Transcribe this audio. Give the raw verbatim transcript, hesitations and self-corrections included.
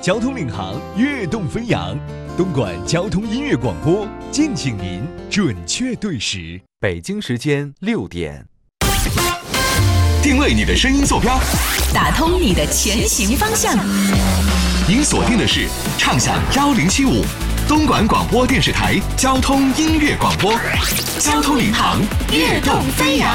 交通领航，跃动飞扬。东莞交通音乐广播，敬请您准确对时。 北京时间六点。 定位你的声音坐标， 打通你的前行方向。 您锁定的是畅享幺零七五东莞广播电视台交通音乐广播，交通领航，跃动飞扬。